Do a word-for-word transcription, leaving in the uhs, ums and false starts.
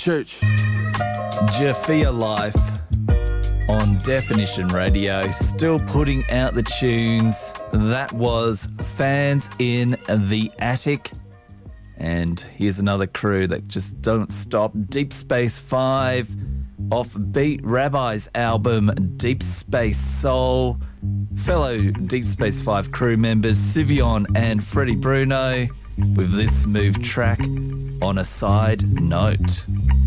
church. Jafia Life on Definition Radio, still putting out the tunes. That was Fans in the Attic. And here's another crew that just don't stop. Deep Space Five off Beat Rabbi's album Deep Space Soul. Fellow Deep Space Five crew members Sivion and Freddie Bruno with this smooth track On a Side Note.